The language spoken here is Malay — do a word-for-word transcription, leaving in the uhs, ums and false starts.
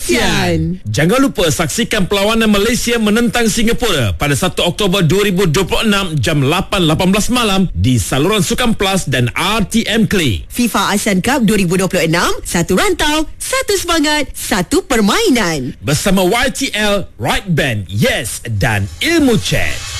ASEAN. Jangan lupa saksikan perlawanan Malaysia menentang Singapura pada satu Oktober dua ribu dua puluh enam jam lapan lapan belas malam di saluran Sukan Plus dan R T M Klik. FIFA ASEAN Cup dua ribu dua puluh enam, satu rantau, satu semangat, satu permainan. Bersama Y T L, Right Band, Yes dan Ilmu Chat.